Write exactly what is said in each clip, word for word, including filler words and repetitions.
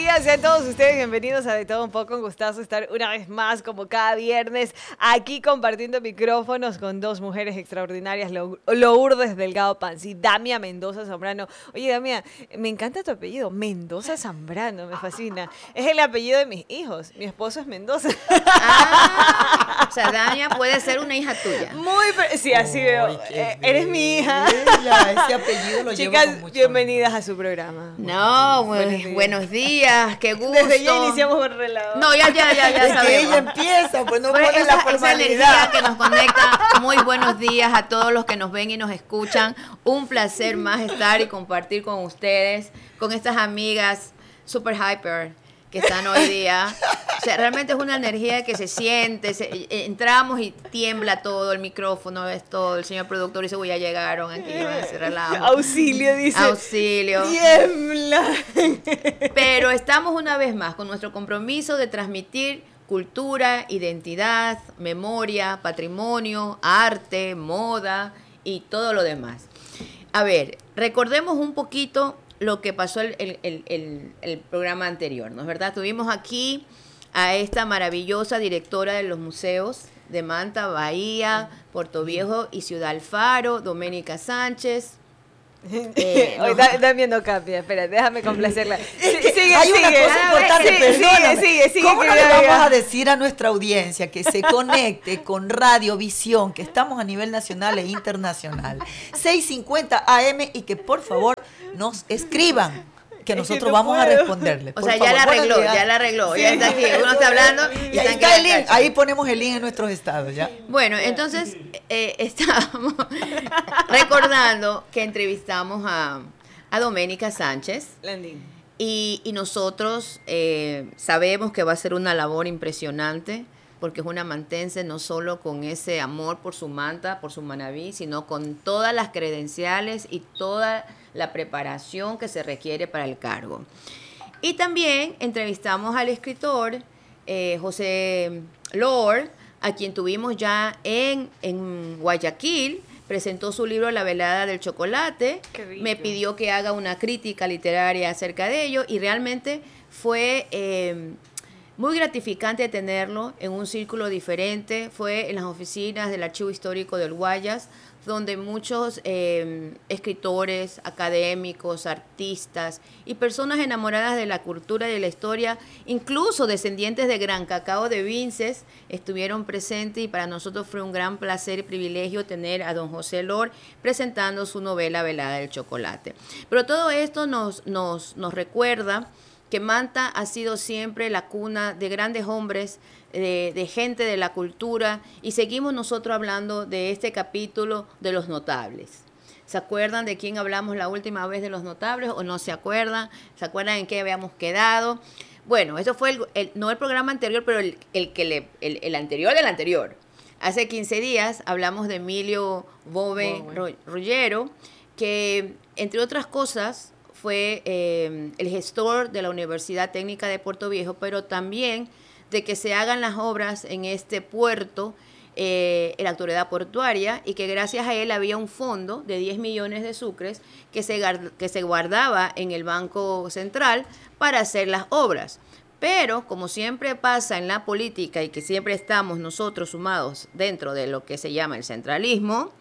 días a todos ustedes, bienvenidos a De Todo Un Poco, un gustazo estar una vez más, como cada viernes, aquí compartiendo micrófonos con dos mujeres extraordinarias, Lourdes Delgado Pans y Damia Mendoza Zambrano. Oye, Damia, me encanta tu apellido, Mendoza Zambrano, me fascina. Es el apellido de mis hijos, mi esposo es Mendoza. Ah, o sea, Damia puede ser una hija tuya. Muy, sí, así oh, veo, eh, eres mi hija. Bella, ese apellido lo Chicas, llevo con mucho bienvenidas amor. a su programa. No, buenos buenos días. días. buenos días, qué gusto. Desde ya iniciamos con relajo. No, ya, ya, ya, ya Es sabemos. que ella empieza, pues no Pues pone esa, la esa formalidad. energía que nos conecta. Muy buenos días a todos los que nos ven y nos escuchan. Un placer más estar y compartir con ustedes, con estas amigas super hyper que están hoy día. O sea, realmente es una energía que se siente, se, entramos y tiembla todo, el micrófono, es todo, el señor productor dice, uy, ya llegaron aquí, van a hacer relajo. Auxilio, dice. Auxilio. Tiembla. Pero estamos una vez más con nuestro compromiso de transmitir cultura, identidad, memoria, patrimonio, arte, moda y todo lo demás. A ver, recordemos un poquito lo que pasó el, el, el, el, el programa anterior, ¿no es verdad? Tuvimos aquí a esta maravillosa directora de los museos de Manta, Bahía, Puerto Viejo y Ciudad Alfaro, Doménica Sánchez. Eh, no. Hoy da, Damien no cambia, espera, déjame complacerla. Es que sigue, hay una sigue, cosa importante, sigue, perdóname. sigue, sigue, sigue, ¿Cómo que no le ya, vamos ya. a decir a nuestra audiencia que se conecte con Radiovisión, que estamos a nivel nacional e internacional, seiscientos cincuenta A M y que por favor nos escriban? Que nosotros es que no vamos puedo. a responderle. O sea, ya la arregló, ya la arregló, sí, ya está aquí, uno está hablando y, y ahí está el link, ahí ponemos el link en nuestros estados, ¿ya? Bueno, entonces eh, estábamos recordando que entrevistamos a, a Doménica Sánchez y, y nosotros eh, sabemos que va a ser una labor impresionante porque es una mantense no solo con ese amor por su manta, por su manabí, sino con todas las credenciales y toda la preparación que se requiere para el cargo. Y también entrevistamos al escritor eh, José Lord, a quien tuvimos ya en, en Guayaquil, presentó su libro La velada del chocolate, me pidió que haga una crítica literaria acerca de ello y realmente fue eh, muy gratificante tenerlo en un círculo diferente, fue en las oficinas del Archivo Histórico del Guayas, donde muchos eh, escritores, académicos, artistas y personas enamoradas de la cultura y de la historia, incluso descendientes de Gran Cacao de Vinces, estuvieron presentes y para nosotros fue un gran placer y privilegio tener a don José Lord presentando su novela Velada del Chocolate. Pero todo esto nos, nos, nos recuerda que Manta ha sido siempre la cuna de grandes hombres, de, de gente de la cultura, y seguimos nosotros hablando de este capítulo de los notables. ¿Se acuerdan de quién hablamos la última vez de los notables o no se acuerdan? ¿Se acuerdan en qué habíamos quedado? Bueno, eso fue el, el, no el programa anterior, pero el, el, que le, el, el anterior del anterior. Hace quince días hablamos de Emilio Bove Rullero, que entre otras cosas fue eh, el gestor de la Universidad Técnica de Puerto Viejo, pero también de que se hagan las obras en este puerto, eh, en la autoridad portuaria, y que gracias a él había un fondo de diez millones de sucres que se, que se guardaba en el Banco Central para hacer las obras. Pero, como siempre pasa en la política y que siempre estamos nosotros sumados dentro de lo que se llama el centralismo,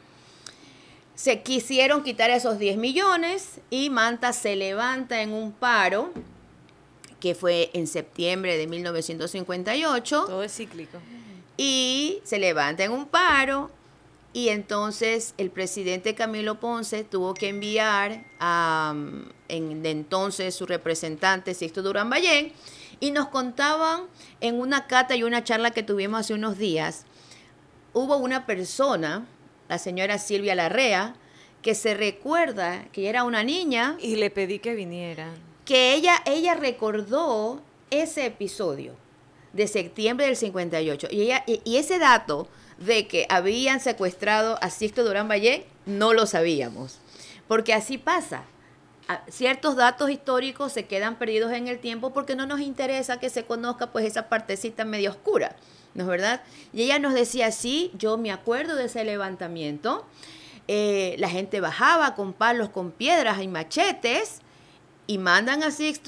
se quisieron quitar esos diez millones y Manta se levanta en un paro que fue en septiembre de mil novecientos cincuenta y ocho. Todo es cíclico. Y se levanta en un paro y entonces el presidente Camilo Ponce tuvo que enviar a en, de entonces su representante Sixto Durán Ballén y nos contaban en una cata y una charla que tuvimos hace unos días, hubo una persona, la señora Silvia Larrea, que se recuerda que era una niña. Y le pedí que viniera. Que ella, ella recordó ese episodio de septiembre del cincuenta y ocho. Y, ella, y, y ese dato de que habían secuestrado a Sixto Durán Ballén, no lo sabíamos. Porque así pasa. Ciertos datos históricos se quedan perdidos en el tiempo porque no nos interesa que se conozca pues esa partecita medio oscura, ¿no es verdad? Y ella nos decía, sí, yo me acuerdo de ese levantamiento, eh, la gente bajaba con palos, con piedras y machetes y mandan a Sixto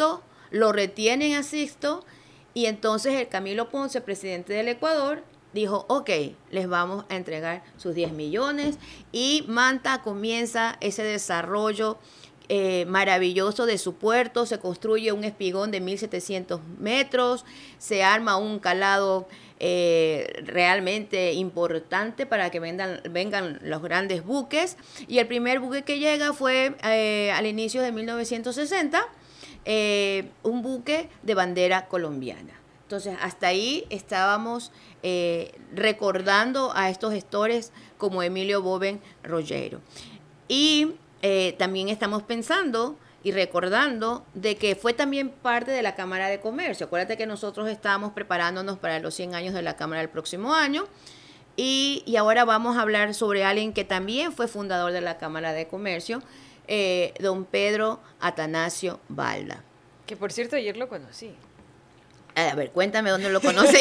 lo retienen a Sixto, y entonces el Camilo Ponce, presidente del Ecuador, dijo, ok, les vamos a entregar sus diez millones, y Manta comienza ese desarrollo eh, maravilloso de su puerto. Se construye un espigón de mil setecientos metros, se arma un calado eh, realmente importante para que vengan, vengan los grandes buques, y el primer buque que llega fue eh, al inicio de mil novecientos sesenta, eh, un buque de bandera colombiana. Entonces, hasta ahí estábamos eh, recordando a estos gestores como Emilio Boven Rollero. Y eh, también estamos pensando y recordando de que fue también parte de la Cámara de Comercio. Acuérdate que nosotros estábamos preparándonos para los cien años de la Cámara del próximo año, y, y ahora vamos a hablar sobre alguien que también fue fundador de la Cámara de Comercio, eh, don Pedro Atanasio Balda. Que por cierto ayer lo conocí. A ver, cuéntame dónde lo conocí.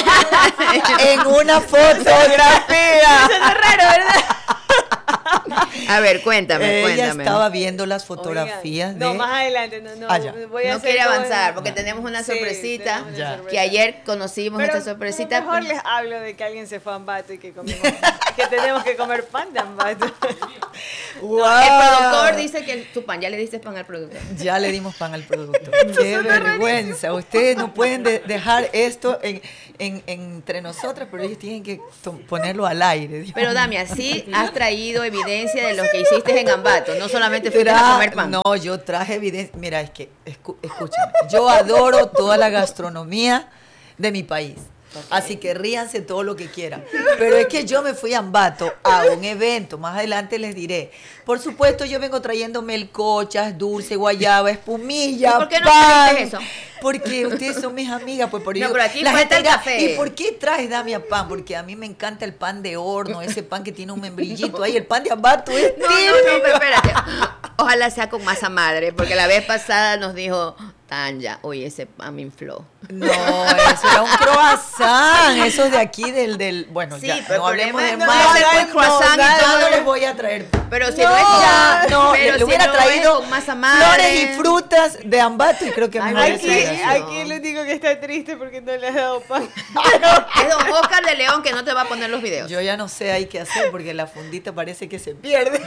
En una fotografía. Eso es raro, ¿verdad? A ver, cuéntame, Ella cuéntame. estaba viendo las fotografías. Oigan, de... No, más adelante, no, no. Ah, ya. Voy a No hacer quiere todo avanzar el- porque tenemos una Sí, sorpresita, tenemos una Ya. sorpresa. que ayer conocimos Pero, esta sorpresita. pero mejor les hablo de que alguien se fue a Ambato y que comimos, que tenemos que comer pan de Ambato. ¡Wow! El productor dice que tu pan, ya le diste pan al productor. Ya le dimos pan al producto. Qué vergüenza. Ustedes no pueden de- dejar esto en, en- entre nosotras, pero ellos tienen que to- ponerlo al aire. Dios Pero mío. Damia, sí has traído evidencia de lo que hiciste en Ambato, no solamente fuiste Tra- a comer pan. No, yo traje evidencia. Mira, es que, escu- escúchame, yo adoro toda la gastronomía de mi país. Así que ríanse todo lo que quieran. Pero es que yo me fui a Ambato a un evento, más adelante les diré. Por supuesto, yo vengo trayendo melcochas, dulce, guayaba, espumilla, ¿Y por qué no pan. trajiste eso? Porque ustedes son mis amigas, pues por No, ello- pero aquí la falta gente el dirá, café. ¿y por qué traes Damia pan? Porque a mí me encanta el pan de horno, ese pan que tiene un membrillito ahí, el pan de Ambato es No, no, no, pero espérate. Ojalá sea con masa madre, porque la vez pasada nos dijo Tanya, oye, ese pan me infló. No, eso era un croissant, eso es de aquí del, del bueno, Sí, ya, pero no el hablemos de problema más, no es el croissant y nada, todo. no les voy a traer. Pero si no, no es con- ya, no, pero le si hubiera no es traído con masa madre. flores y frutas de Ambato y creo que Ay, mejor no, Aquí, esa sí, era. aquí el único que está triste porque no le has dado pan. Es don Oscar de León que no te va a poner los videos. Yo ya no sé ahí qué hacer porque la fundita parece que se pierde.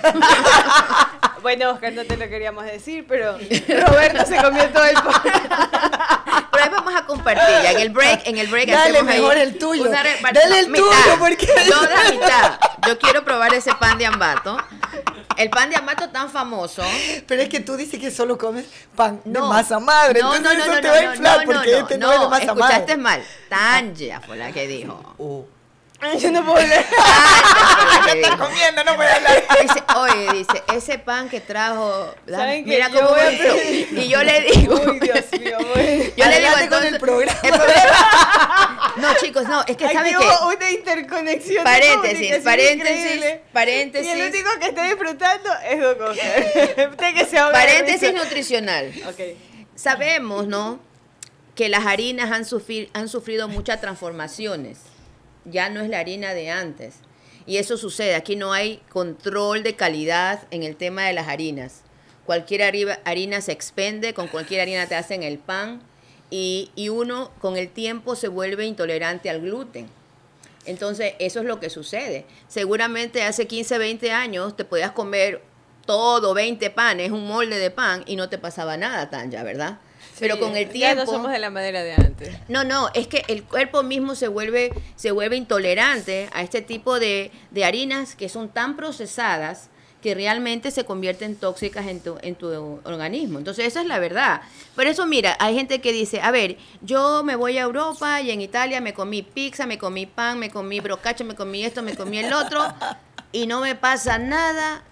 Bueno, Oscar, no te lo queríamos decir, pero Roberto se comió todo el pan. Pero ahí vamos a compartir. Ya en el break, en el break Dale hacemos ahí mejor el tuyo. una re- Dale el mitad. tuyo, porque- Yo la mitad. Yo quiero probar ese pan de Ambato. El pan de Ambato tan famoso. Pero es que tú dices que solo comes pan de No. masa madre, No, entonces no, no, eso no, te va a no, inflar no, porque no, este no, no, es de masa madre. escuchaste mal. Tanya fue la que dijo. Oh. Yo no puedo hablar. Tanya fue la que dijo. Comiendo, no voy a hablar. Dice, oye, dice, ese pan que trajo, da- ¿Saben qué? mira Yo cómo voy a me infló. pedir- Y yo le digo, Uy, Dios mío, voy. yo le digo Adelante con entonces, el programa. el problema- no, chicos, no, es que Aquí saben hubo que una interconexión de paréntesis, comunicación paréntesis, increíble. paréntesis. Y el único que está disfrutando es Don Oscar. Usted que se ahoga de paréntesis risa. nutricional. Ok. Sabemos, ¿no?, que las harinas han, sufri- han sufrido muchas transformaciones. Ya no es la harina de antes. Y eso sucede. Aquí no hay control de calidad en el tema de las harinas. Cualquier harina, harina se expende, con cualquier harina te hacen el pan y, y uno con el tiempo se vuelve intolerante al gluten. Entonces, eso es lo que sucede. Seguramente hace quince, veinte años te podías comer todo, veinte panes, un molde de pan y no te pasaba nada, Tanya, ¿verdad? Pero con el Ya no tiempo... somos de la madera de antes. No, no, es que el cuerpo mismo se vuelve, se vuelve intolerante a este tipo de, de harinas que son tan procesadas que realmente se convierten tóxicas en tu, en tu organismo. Entonces, esa es la verdad. Por eso, mira, hay gente que dice, a ver, yo me voy a Europa y en Italia me comí pizza, me comí pan, me comí brocacho, me comí esto, me comí el otro, y no me pasa nada.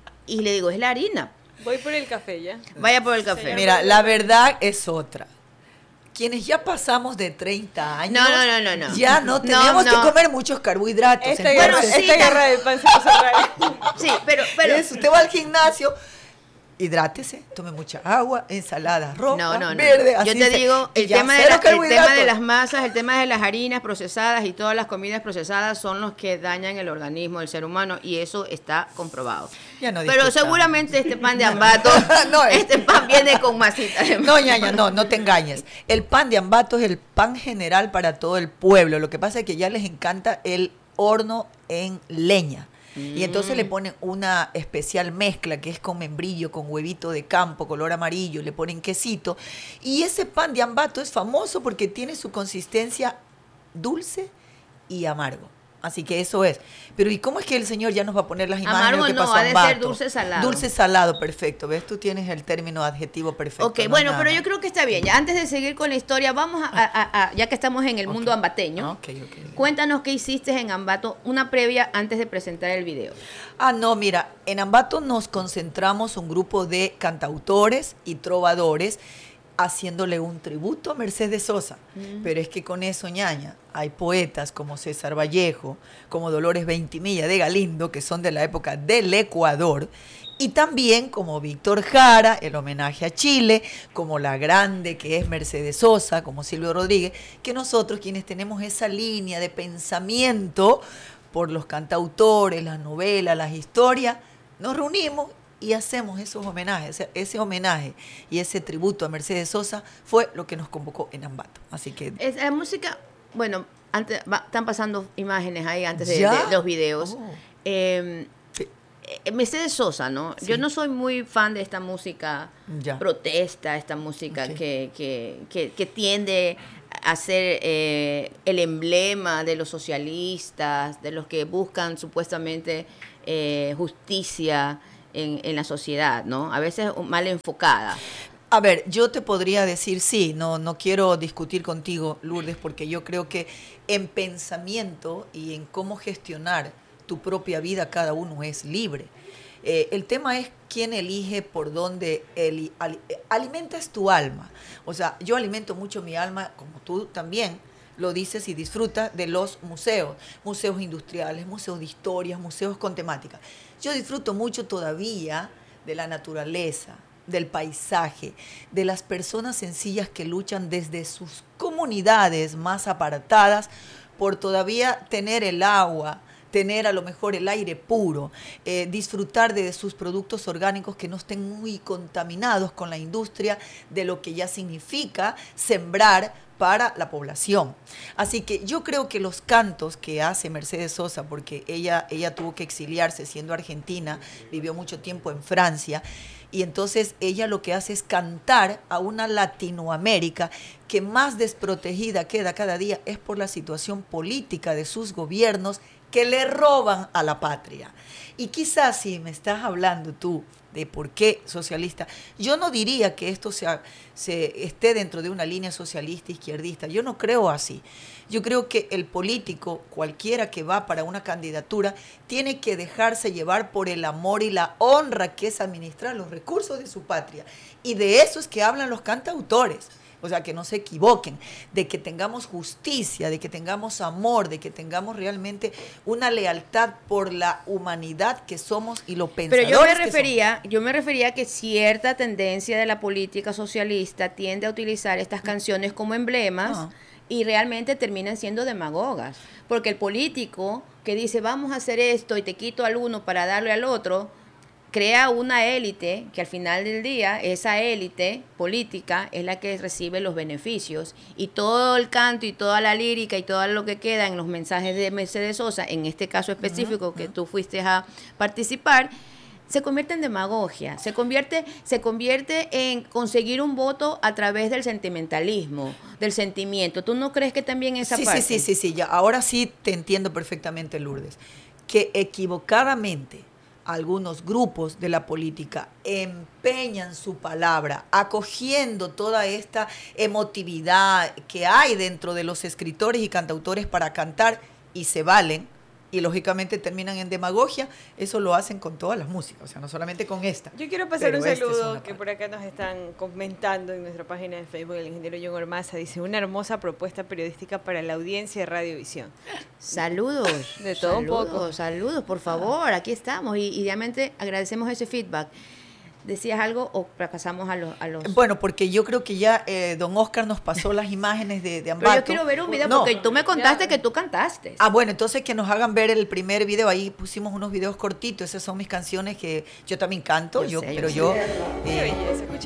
Y le digo, es la harina. Voy por el café ya. Vaya por el café. Mira, la verdad es otra. Quienes ya pasamos de treinta años, No, no, no, no, no. ya no No, tenemos no. que comer muchos carbohidratos. Esta, Entonces, guerra, sí, esta tan- guerra del pan se puso rara. Sí, pero... pero es, usted va al gimnasio, hidrátese, tome mucha agua, ensalada roja, no, no, no. verde, así. Yo te se, digo, el, tema de, la, el tema de las masas, el tema de las harinas procesadas y todas las comidas procesadas son los que dañan el organismo del ser humano y eso está comprobado. Ya no Pero seguramente este pan de Ambato, no, este pan viene con masita de No, ñaña, no, no te engañes. El pan de Ambato es el pan general para todo el pueblo. Lo que pasa es que ya les encanta el horno en leña. Y entonces le ponen una especial mezcla que es con membrillo, con huevito de campo, color amarillo, le ponen quesito. Y ese pan de Ambato es famoso porque tiene su consistencia dulce y amargo. Así que eso es. Pero ¿y cómo es que el señor ya nos va a poner las imágenes amargo de lo que no, pasó ha de Ambato? ser dulce salado. Dulce salado, perfecto. ¿Ves? Tú tienes el término adjetivo perfecto. Ok, no bueno, nada. pero yo creo que está bien. Ya antes de seguir con la historia, vamos a, a, a, a ya que estamos en el mundo okay. ambateño, okay, okay, okay. Cuéntanos qué hiciste en Ambato, una previa antes de presentar el video. Ah, no, mira, en Ambato nos concentramos un grupo de cantautores y trovadores haciéndole un tributo a Mercedes Sosa. Mm. Pero es que con eso, ñaña, hay poetas como César Vallejo, como Dolores Veintimilla de Galindo, que son de la época del Ecuador, y también como Víctor Jara, el homenaje a Chile, como la grande que es Mercedes Sosa, como Silvio Rodríguez, que nosotros quienes tenemos esa línea de pensamiento por los cantautores, las novelas, las historias, nos reunimos y hacemos esos homenajes. Ese homenaje y ese tributo a Mercedes Sosa fue lo que nos convocó en Ambato. Así que es, la música, bueno, antes va, están pasando imágenes ahí antes de, de, de los videos. Oh. Eh, Mercedes Sosa, ¿no? Sí. Yo no soy muy fan de esta música ya. protesta, esta música okay. que, que, que, que tiende a ser eh, el emblema de los socialistas, de los que buscan supuestamente eh, justicia en, en la sociedad, ¿no? A veces mal enfocada. A ver, yo te podría decir sí, no, no quiero discutir contigo, Lourdes, porque yo creo que en pensamiento y en cómo gestionar tu propia vida, cada uno es libre. Eh, el tema es quién elige por dónde el, al, alimentas tu alma. O sea, yo alimento mucho mi alma, como tú también lo dices y disfrutas de los museos, museos industriales, museos de historias, museos con temática. Yo disfruto mucho todavía de la naturaleza, del paisaje, de las personas sencillas que luchan desde sus comunidades más apartadas por todavía tener el agua, tener a lo mejor el aire puro, eh, disfrutar de sus productos orgánicos que no estén muy contaminados con la industria de lo que ya significa sembrar para la población. Así que yo creo que los cantos que hace Mercedes Sosa, porque ella, ella tuvo que exiliarse siendo argentina, vivió mucho tiempo en Francia, y entonces ella lo que hace es cantar a una Latinoamérica que más desprotegida queda cada día es por la situación política de sus gobiernos que le roban a la patria. Y quizás si me estás hablando tú de por qué socialista, yo no diría que esto sea, se esté dentro de una línea socialista izquierdista, yo no creo así. Yo creo que el político, cualquiera que va para una candidatura, tiene que dejarse llevar por el amor y la honra que es administrar los recursos de su patria. Y de eso es que hablan los cantautores. O sea, que no se equivoquen, de que tengamos justicia, de que tengamos amor, de que tengamos realmente una lealtad por la humanidad que somos y lo pensadores. Pero yo me refería, yo me refería a que cierta tendencia de la política socialista tiende a utilizar estas canciones como emblemas ah. y realmente terminan siendo demagogas, porque el político que dice vamos a hacer esto y te quito al uno para darle al otro, crea una élite que al final del día, esa élite política es la que recibe los beneficios y todo el canto y toda la lírica y todo lo que queda en los mensajes de Mercedes Sosa, en este caso específico uh-huh, que uh-huh. tú fuiste a participar, se convierte en demagogia, se convierte, se convierte en conseguir un voto a través del sentimentalismo, del sentimiento. ¿Tú no crees que también esa sí, parte? Sí, sí, sí, sí, ya. Ahora sí te entiendo perfectamente, Lourdes, que equivocadamente algunos grupos de la política empeñan su palabra, acogiendo toda esta emotividad que hay dentro de los escritores y cantautores para cantar y se valen y lógicamente terminan en demagogia. Eso lo hacen con todas las músicas, o sea, no solamente con esta. Yo quiero pasar un saludo que por acá nos están comentando en nuestra página de Facebook. El ingeniero John Ormaza dice, una hermosa propuesta periodística para la audiencia de Radiovisión. Saludos. De todo saludos, un poco. Saludos, por favor, aquí estamos y, y realmente agradecemos ese feedback. ¿Decías algo o pasamos a los, a los...? Bueno, porque yo creo que ya eh, don Oscar nos pasó las imágenes de, de Ambato. Pero yo quiero ver un video, no. porque tú me contaste ya. que tú cantaste. Ah, bueno, entonces que nos hagan ver el primer video. Ahí pusimos unos videos cortitos. Esas son mis canciones que yo también canto, yo, yo sé, pero yo... yo eh,